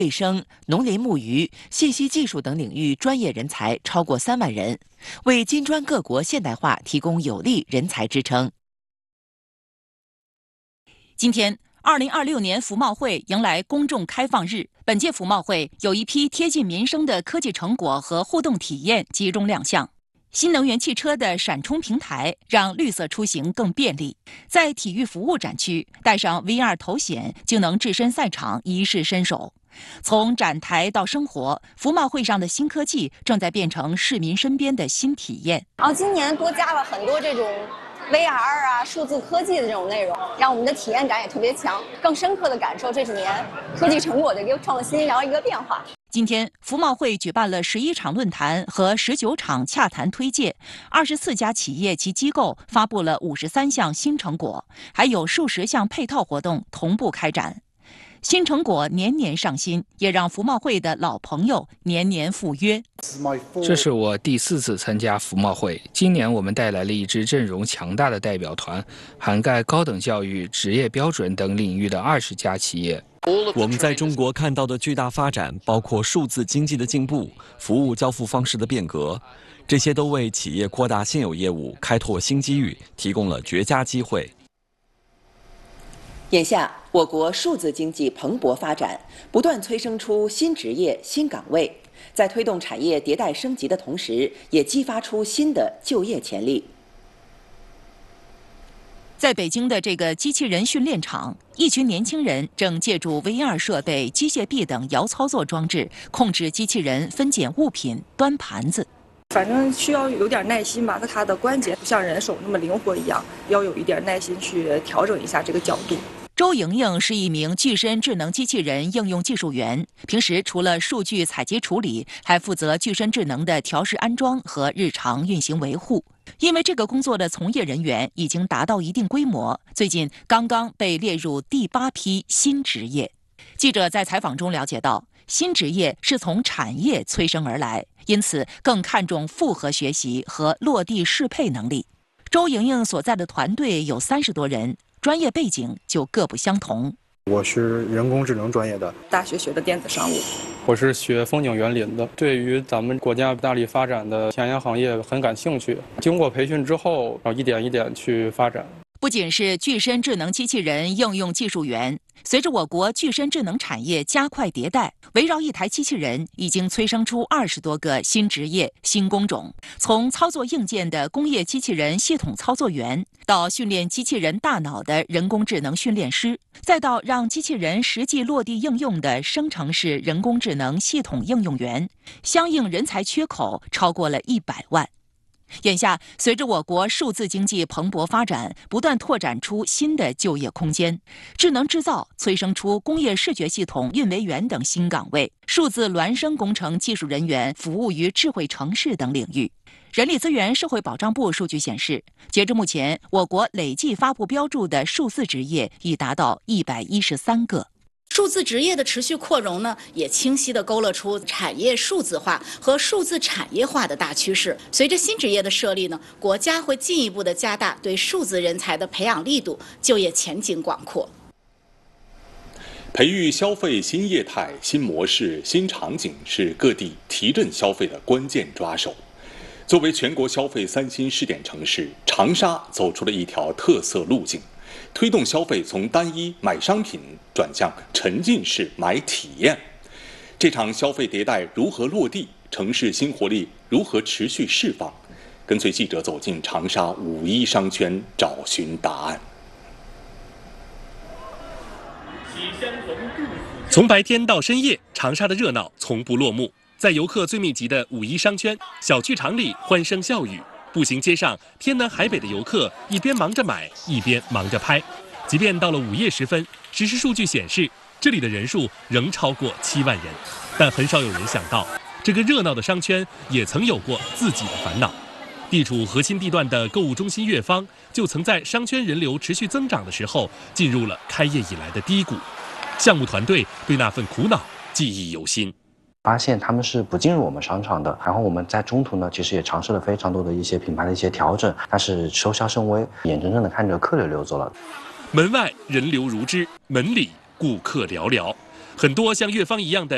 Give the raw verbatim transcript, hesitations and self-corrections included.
卫生、农林牧渔、信息技术等领域专业人才超过三万人，为金砖各国现代化提供有力人才支撑。 今天，二零二六年服贸会迎来公众开放日。本届服贸会有一批贴近民生的科技成果和互动体验集中亮相。新能源汽车的闪充平台让绿色出行更便利。在体育服务展区，戴上 V R 头显就能置身赛场，一试身手。从展台到生活，服贸会上的新科技正在变成市民身边的新体验。 然后今年多加了很多这种 V R 啊、数字科技的这种内容，让我们的体验感也特别强，更深刻地感受这几年科技成果的一个创新，然后一个变化。 今天，服贸会举办了十一场论坛和十九场洽谈推介，二十四家企业及机构发布了五十三项新成果，还有数十项配套活动同步开展。新成果年年上新，也让服贸会的老朋友年年赴约。 这是我第四次参加服贸会，今年我们带来了一支阵容强大的代表团，涵盖高等教育、职业标准等领域的二十家企业。 我们在中国看到的巨大发展，包括数字经济的进步、服务交付方式的变革，这些都为企业扩大现有业务、开拓新机遇提供了绝佳机会。 眼下，我国数字经济蓬勃发展，不断催生出新职业、新岗位，在推动产业迭代升级的同时，也激发出新的就业潜力。 在北京的这个机器人训练场，一群年轻人正借助 V R 设备、机械臂等遥操作装置，控制机器人分拣物品、端盘子。 反正需要有点耐心吧，那它的关节不像人手那么灵活一样，要有一点耐心去调整一下这个角度。 周莹莹是一名具身智能机器人应用技术员，平时除了数据采集处理，还负责具身智能的调试安装和日常运行维护。因为这个工作的从业人员已经达到一定规模，最近刚刚被列入第八批新职业。记者在采访中了解到，新职业是从产业催生而来，因此更看重复合学习和落地适配能力。周莹莹所在的团队有三十多人，专业背景就各不相同。 我是人工智能专业的， 大学学的电子商务。 我是学风景园林的，对于咱们国家大力发展的前沿行业很感兴趣。经过培训之后，然后一点一点去发展。 不仅是具身智能机器人应用技术员，随着我国具身智能产业加快迭代，围绕一台机器人已经催生出二十多个新职业、新工种。从操作硬件的工业机器人系统操作员，到训练机器人大脑的人工智能训练师，再到让机器人实际落地应用的生成式人工智能系统应用员，相应人才缺口超过了一百万。眼下，随着我国数字经济蓬勃发展，不断拓展出新的就业空间。智能制造催生出工业视觉系统运维员等新岗位，数字孪生工程技术人员服务于智慧城市等领域。人力资源社会保障部数据显示，截至目前，我国累计发布标注的数字职业已达到一百一十三个。 数字职业的持续扩容呢，也清晰地勾勒出产业数字化和数字产业化的大趋势。随着新职业的设立呢，国家会进一步地加大对数字人才的培养力度，就业前景广阔。 培育消费新业态、新模式、新场景是各地提振消费的关键抓手。作为全国消费三新试点城市，长沙走出了一条特色路径。推动消费从单一买商品转向沉浸式买体验。这场消费迭代如何落地？城市新活力如何持续释放？跟随记者走进长沙五一商圈，找寻答案。 从白天到深夜，长沙的热闹从不落幕。在游客最密集的五一商圈，小剧场里欢声笑语。步行街上，天南海北的游客一边忙着买，一边忙着拍。即便到了午夜时分，实时数据显示，这里的人数仍超过七万人。但很少有人想到，这个热闹的商圈也曾有过自己的烦恼。地处核心地段的购物中心悦方，就曾在商圈人流持续增长的时候，进入了开业以来的低谷。项目团队对那份苦恼记忆犹新。 发现他们是不进入我们商场的，然后我们在中途呢，其实也尝试了非常多的一些品牌的一些调整，但是收效甚微，眼睁睁的看着客流流走了。 门外人流如织，门里顾客寥寥，很多像悦方一样的